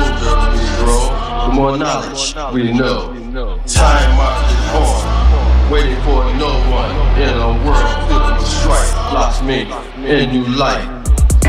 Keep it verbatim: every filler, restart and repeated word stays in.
older we grow, the more knowledge we know. Time marches on, waiting for no one in a world filled with strife. Blocks me in new light.